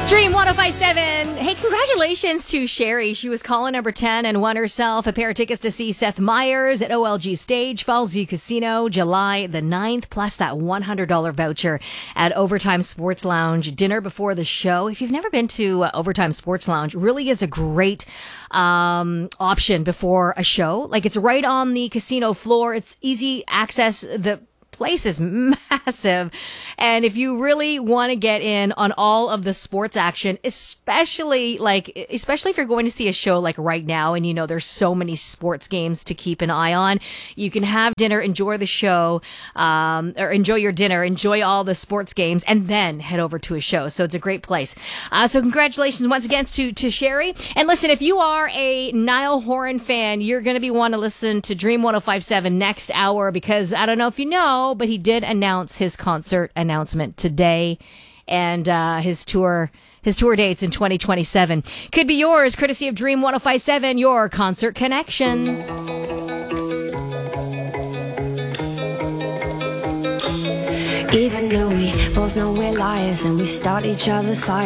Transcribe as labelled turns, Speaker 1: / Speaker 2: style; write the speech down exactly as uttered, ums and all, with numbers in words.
Speaker 1: Dream one oh five seven. Hey, congratulations to Sherry. She was caller number ten and won herself a pair of tickets to see Seth Meyers at O L G Stage, Falls View Casino, July the ninth, plus that one hundred dollars voucher at Overtime Sports Lounge, dinner before the show. If you've never been to uh, Overtime Sports Lounge, really is a great um, option before a show. Like, it's right on the casino floor. It's easy access. The place is massive, and if you really want to get in on all of the sports action, especially like especially if you're going to see a show like right now and you know there's so many sports games to keep an eye on, you can have dinner, enjoy the show, um, or enjoy your dinner, enjoy all the sports games, and then head over to a show. So it's a great place. Uh, so congratulations once again to to Sherry. And listen, if you are a Niall Horan fan, you're going to be wanting to listen to Dream one oh five seven next hour, because I don't know if you know, but he did announce his concert announcement today, and uh, his tour his tour dates in twenty twenty-seven could be yours, courtesy of Dream one oh five seven, your concert connection.
Speaker 2: Even though we both know we're liars and we start each other's fires.